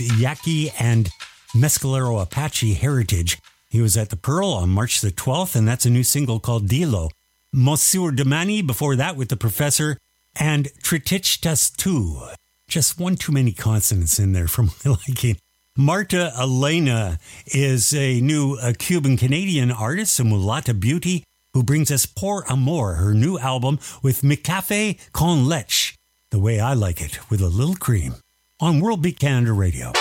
Yaqui and Mescalero Apache heritage. He was at the Pearl on March the 12th, and that's a new single called Dilo. Monsieur Damani before that with The Professor, and Tritichtas 2. Just one too many consonants in there for my liking. Marta Elena is a new Cuban-Canadian artist, a mulata beauty, who brings us Por Amor, her new album with Mi Café con Leche, the way I like it, with a little cream, on World Beat Canada Radio.